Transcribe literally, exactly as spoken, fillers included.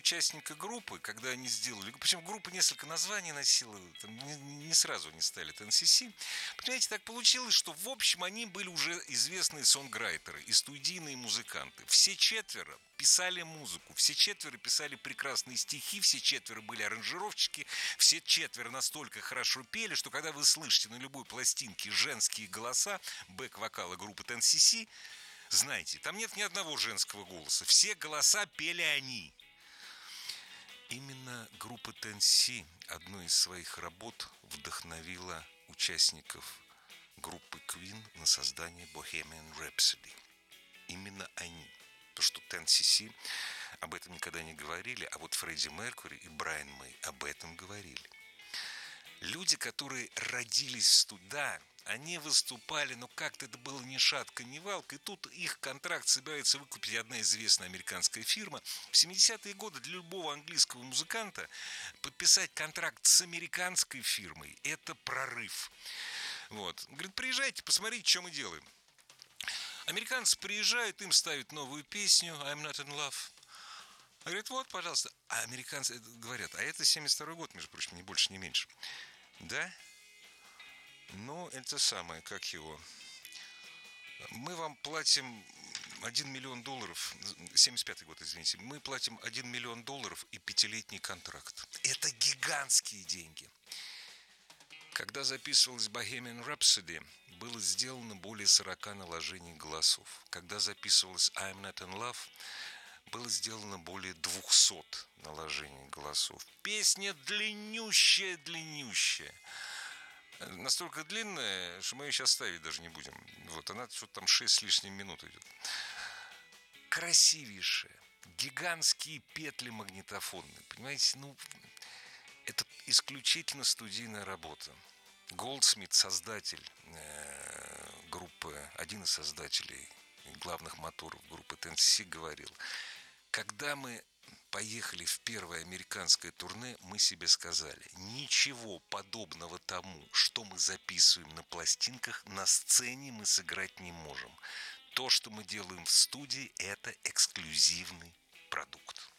участника группы, когда они сделали... Причем группа несколько названий носила, там, не, не сразу они стали Тен Си Си. Понимаете, так получилось, что в общем они были уже известные сонграйтеры и студийные музыканты. Все четверо писали музыку, все четверо писали прекрасные стихи, все четверо были аранжировщики, все четверо настолько хорошо пели, что когда вы слышите на любой пластинке женские голоса, бэк-вокала группы Тен Си Си, знаете, там нет ни одного женского голоса. Все голоса пели они. Именно группа Тен Си одной из своих работ вдохновила участников группы Queen на создание Bohemian Rhapsody. Именно они. То, что Тен Си Си об этом никогда не говорили, а вот Фредди Меркьюри и Брайан Мэй об этом говорили. Люди, которые родились в студии, они выступали, но как-то это было ни шатка, ни валка. И тут их контракт собирается выкупить одна известная американская фирма. В семидесятые годы для любого английского музыканта подписать контракт с американской фирмой – это прорыв. Вот. Говорит, приезжайте, посмотрите, что мы делаем. Американцы приезжают, им ставят новую песню «I'm not in love». Говорит, вот, пожалуйста. А американцы говорят, а это семьдесят второй год, между прочим, ни больше, ни меньше. Да? Ну, это самое, как его. Мы вам платим один миллион долларов, семьдесят пятый год, извините, мы платим один миллион долларов и пятилетний контракт. Это гигантские деньги. Когда записывалась Bohemian Rhapsody, было сделано более сорока наложений голосов. Когда записывалась I'm Not In Love, было сделано более двухсот наложений голосов. Песня длиннющая-длиннющая. Настолько длинная, что мы ее сейчас ставить даже не будем. Вот, она что-то там шесть с лишним минут идет. Красивейшая. Гигантские петли магнитофонные. Понимаете, ну, это исключительно студийная работа. Голдсмит, создатель э, группы, один из создателей главных моторов группы Тен Си Си, говорил, когда мы поехали в первое американское турне, мы себе сказали, ничего подобного тому, что мы записываем на пластинках, на сцене мы сыграть не можем. То, что мы делаем в студии, это эксклюзивный продукт.